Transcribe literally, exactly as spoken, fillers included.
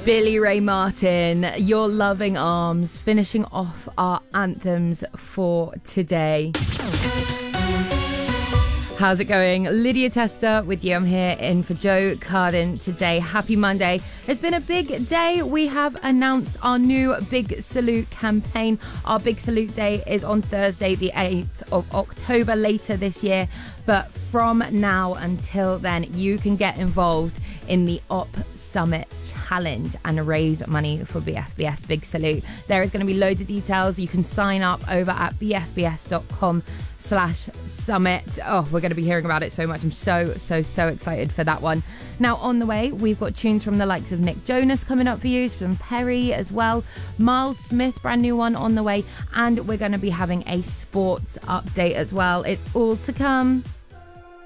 Billy Ray Martin, Your Loving Arms, finishing off our anthems for today. How's it going? Lydia Tester with you. I'm here in for Joe Carden today. Happy Monday. It's been a big day. We have announced our new Big Salute campaign. Our Big Salute Day is on Thursday, the eighth of October, later this year. But from now until then, you can get involved in the Op Summit Challenge and raise money for B F B S Big Salute. There is going to be loads of details. You can sign up over at bfbs.com slash summit. Oh, we're going to be hearing about it so much. I'm so, so, so excited for that one. Now, on the way, we've got tunes from the likes of Nick Jonas coming up for you, from Perry as well. Miles Smith, brand new one on the way. And we're going to be having a sports update as well. It's all to come.